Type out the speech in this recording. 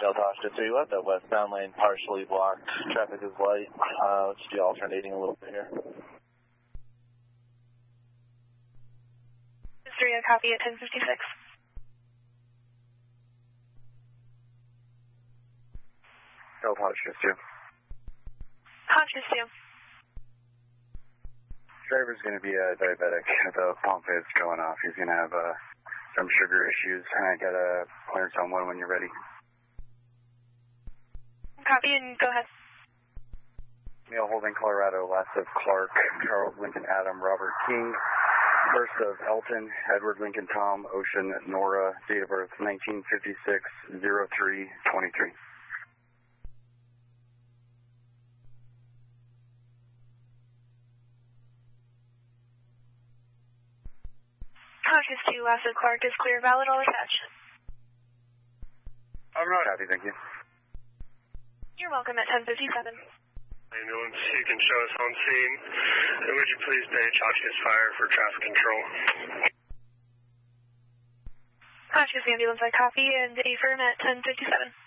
Delta Oscar 3, what? The westbound lane partially blocked. Traffic is light. Let's do alternating a little bit here. 3, a copy at 10:56. Delta Oscar 2. Conscious 2. Driver's going to be diabetic. The pump is going off. He's going to have some sugar issues. I got a clearance on one when you're ready. Copy and go ahead. Neil Holding, Colorado. Last of Clark, Charles Lincoln, Adam, Robert King. First of Elton, Edward Lincoln, Tom, Ocean, Nora. Date of birth 1956-03-23. Conscious 2, last of Clark is clear, valid, all attached. I'm not happy, thank you. You're welcome at 10:57. Ambulance, you can show us on scene. And would you please page Hotchkiss Fire for traffic control? Hotchkiss ambulance, I copy and affirm at 10:57.